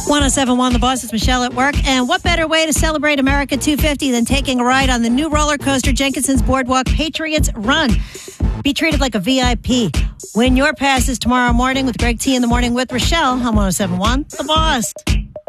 1071 The Boss. It's Michelle at work. And what better way to celebrate America 250 than taking a ride on the new roller coaster Jenkinson's Boardwalk Patriots Run? Be treated like a VIP. Win your passes tomorrow morning with Greg T in the Morning with Rochelle on 1071 The Boss.